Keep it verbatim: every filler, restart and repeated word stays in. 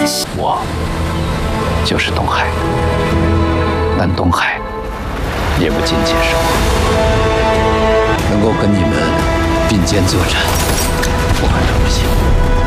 我就是东海，但东海也不仅仅是我。能够跟你们并肩作战，我很荣幸。